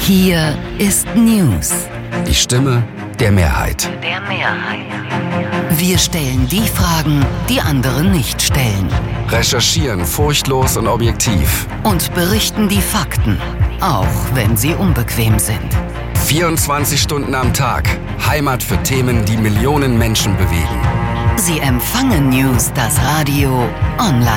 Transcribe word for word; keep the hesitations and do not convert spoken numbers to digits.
Hier ist News. Die Stimme der Mehrheit. Der Mehrheit. Wir stellen die Fragen, die andere nicht stellen. Recherchieren furchtlos und objektiv. Und berichten die Fakten, auch wenn sie unbequem sind. vierundzwanzig Stunden am Tag. Heimat für Themen, die Millionen Menschen bewegen. Sie empfangen News, das Radio online.